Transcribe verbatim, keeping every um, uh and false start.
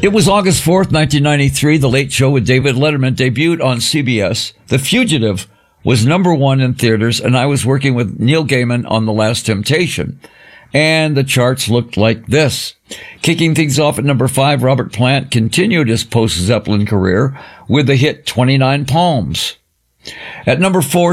It was August fourth, nineteen ninety-three. The Late Show with David Letterman debuted on C B S. The Fugitive was number one in theaters, and I was working with Neil Gaiman on The Last Temptation. And the charts looked like this. Kicking things off at number five, Robert Plant continued his post-Zeppelin career with the hit twenty-nine Palms. At number four,